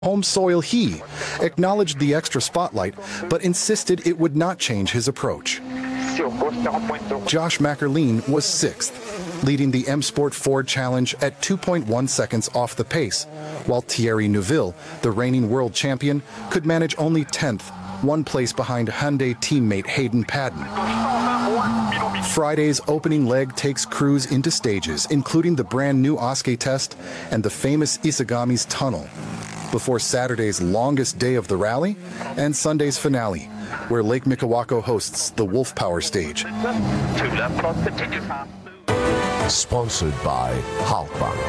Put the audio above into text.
home soil. He acknowledged the extra spotlight, but insisted it would not change his approach. Josh McErleen was sixth, leading the M Sport Ford Challenge at 2.1 seconds off the pace, while Thierry Neuville, the reigning world champion, could manage only 10th, one place behind Hyundai teammate Hayden Paddon. Friday's opening leg takes crews into stages, including the brand new Osuke Test and the famous Isagami's Tunnel, before Saturday's longest day of the rally and Sunday's finale, where Lake Mikawako hosts the Wolf Power stage. Sponsored by Halkbank.